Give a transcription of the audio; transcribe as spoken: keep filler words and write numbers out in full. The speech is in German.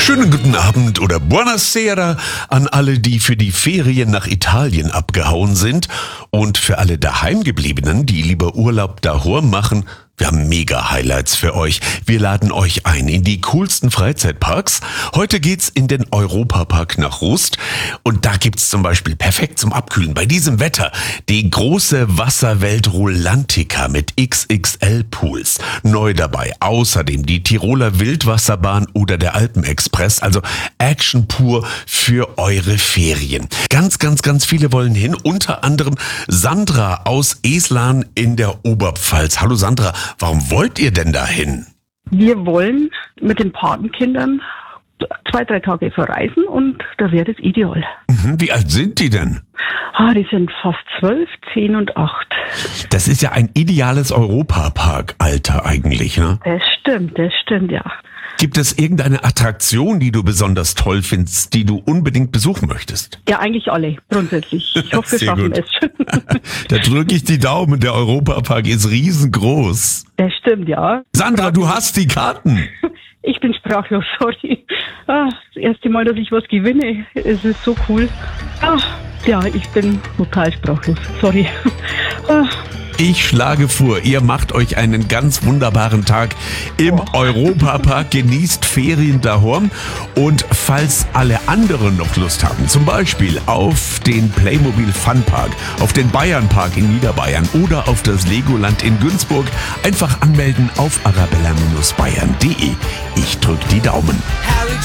Schönen guten Abend oder Buonasera an alle, die für die Ferien nach Italien abgehauen sind und für alle Daheimgebliebenen, die lieber Urlaub daheim machen. Wir haben mega Highlights für euch. Wir laden euch ein in die coolsten Freizeitparks. Heute geht's in den Europapark nach Rust und da gibt's zum Beispiel perfekt zum Abkühlen bei diesem Wetter die große Wasserwelt Rulantica mit X X L-Pools. Neu dabei außerdem die Tiroler Wildwasserbahn oder der Alpenexpress, also Action pur für eure Ferien. Ganz, ganz, ganz viele wollen hin, unter anderem Sandra aus Eslarn in der Oberpfalz. Hallo Sandra. Warum wollt ihr denn dahin? Wir wollen mit den Patenkindern zwei, drei Tage verreisen und da wäre das ideal. Mhm, wie alt sind die denn? Ah, die sind fast zwölf, zehn und acht. Das ist ja ein ideales Europapark-Alter eigentlich, ne? Das stimmt, das stimmt, ja. Gibt es irgendeine Attraktion, die du besonders toll findest, die du unbedingt besuchen möchtest? Ja, eigentlich alle, grundsätzlich. Ich hoffe, wir Sehr schaffen gut. es. Da drücke ich die Daumen, der Europapark ist riesengroß. Das stimmt, ja. Sandra, du hast die Karten. Ich bin sprachlos, sorry. Ah, das erste Mal, dass ich was gewinne, es ist so cool. Ah, ja, ich bin total sprachlos, sorry. Ah. Ich schlage vor, ihr macht euch einen ganz wunderbaren Tag im Europapark, genießt Ferien daheim und falls alle anderen noch Lust haben, zum Beispiel auf den Playmobil Funpark, auf den Bayernpark in Niederbayern oder auf das Legoland in Günzburg, einfach anmelden auf arabella Bindestrich bayern punkt de. Ich drück die Daumen. Harry